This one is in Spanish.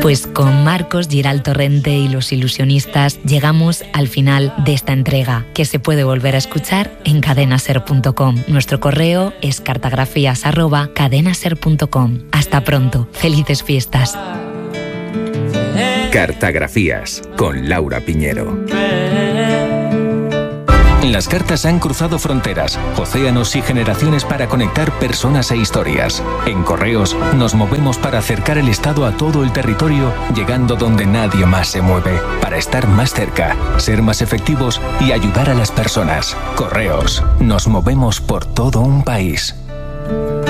Pues con Marcos, Giral Torrente y los ilusionistas llegamos al final de esta entrega, que se puede volver a escuchar en cadenaser.com. Nuestro correo es cartagrafías@cadenaser.com. Hasta pronto. Felices fiestas. Cartagrafías con Laura Piñero. Las cartas han cruzado fronteras, océanos y generaciones para conectar personas e historias. En Correos nos movemos para acercar el Estado a todo el territorio, llegando donde nadie más se mueve, para estar más cerca, ser más efectivos y ayudar a las personas. Correos, nos movemos por todo un país.